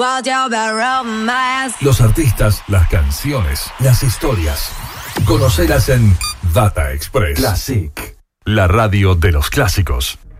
Los artistas, las canciones, las historias. Conocelas en Data Express Classic, la radio de los clásicos.